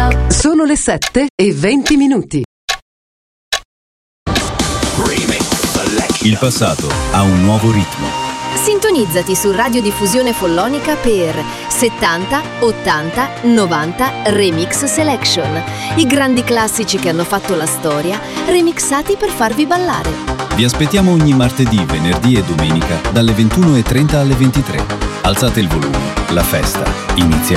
Sono le 7:20. Il passato ha un nuovo ritmo. Sintonizzati su Radiodiffusione Follonica per 70, 80, 90 Remix Selection. I grandi classici che hanno fatto la storia, remixati per farvi ballare. Vi aspettiamo ogni martedì, venerdì e domenica dalle 21:30 alle 23. Alzate il volume, la festa inizia.